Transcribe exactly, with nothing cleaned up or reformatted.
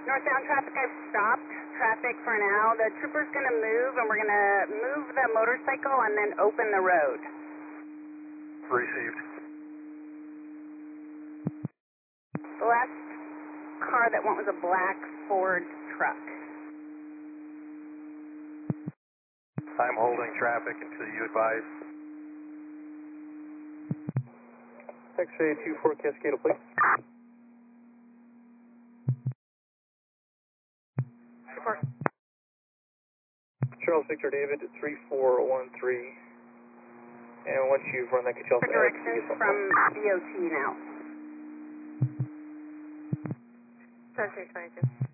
Northbound traffic, I've stopped traffic for now. The trooper's going to move, and we're going to move the motorcycle and then open the road. Received. The last car that went was a black Ford truck. I'm holding traffic until you advise. X-ray two four Cascade, please. Report. Charles Victor David, three four one three. And once you've run that, could you also For directions from D O T now. ten three twenty-two.